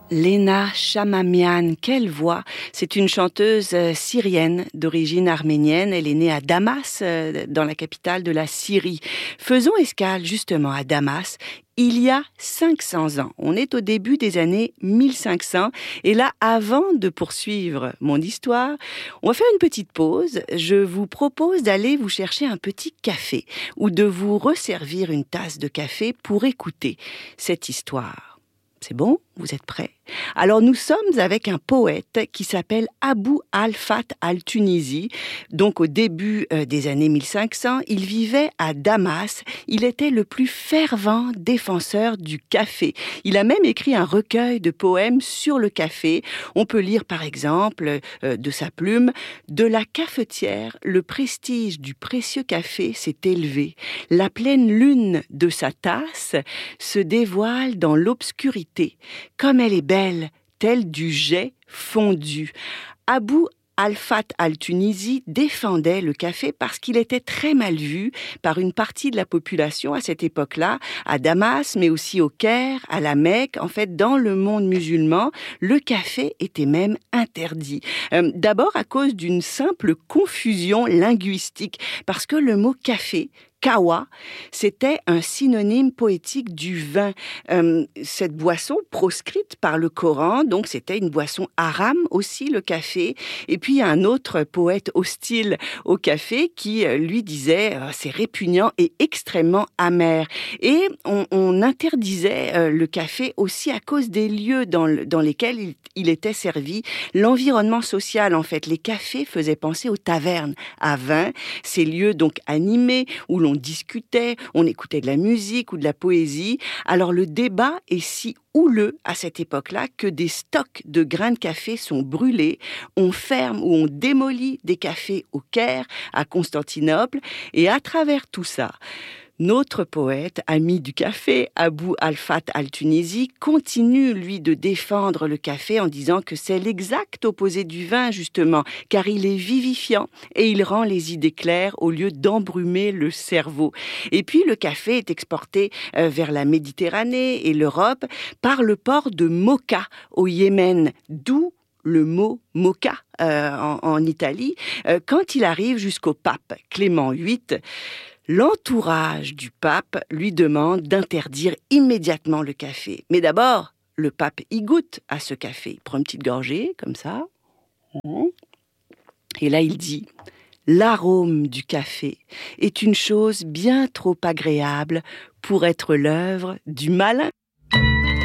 Lena Chamamian, quelle voix! C'est une chanteuse syrienne d'origine arménienne. Elle est née à Damas, dans la capitale de la Syrie. Faisons escale justement à Damas. Il y a 500 ans. On est au début des années 1500. Et là, avant de poursuivre mon histoire, on va faire une petite pause. Je vous propose d'aller vous chercher un petit café ou de vous resservir une tasse de café pour écouter cette histoire. C'est bon? Vous êtes prêts? Alors nous sommes avec un poète qui s'appelle Abou al-Fath al-Tunisi. Donc au début des années 1500, il vivait à Damas. Il était le plus fervent défenseur du café. Il a même écrit un recueil de poèmes sur le café. On peut lire par exemple de sa plume: de la cafetière, le prestige du précieux café s'est élevé. La pleine lune de sa tasse se dévoile dans l'obscurité. Comme elle est belle, telle du jet fondu. Abou al-Fath al-Tunisi défendait le café parce qu'il était très mal vu par une partie de la population à cette époque-là, à Damas, mais aussi au Caire, à la Mecque. En fait, dans le monde musulman, le café était même interdit. D'abord à cause d'une simple confusion linguistique, parce que le mot café, kawa, c'était un synonyme poétique du vin. Cette boisson proscrite par le Coran, donc c'était une boisson haram aussi, le café. Et puis il y a un autre poète hostile au café qui lui disait c'est répugnant et extrêmement amer. Et on interdisait le café aussi à cause des lieux dans lesquels il était servi. L'environnement social, en fait, les cafés faisaient penser aux tavernes à vin, ces lieux donc animés où l'on discutait, on écoutait de la musique ou de la poésie. Alors le débat est si houleux à cette époque-là que des stocks de grains de café sont brûlés. On ferme ou on démolit des cafés au Caire, à Constantinople. Et à travers tout ça, notre poète, ami du café, Abou al-Fath al-Tunisi, continue, lui, de défendre le café en disant que c'est l'exact opposé du vin, justement, car il est vivifiant et il rend les idées claires au lieu d'embrumer le cerveau. Et puis, le café est exporté vers la Méditerranée et l'Europe par le port de Moka, au Yémen, d'où le mot moka en Italie, quand il arrive jusqu'au pape Clément VIII. L'entourage du pape lui demande d'interdire immédiatement le café. Mais d'abord, le pape y goûte à ce café. Il prend une petite gorgée, comme ça. Et là, il dit: l'arôme du café est une chose bien trop agréable pour être l'œuvre du malin.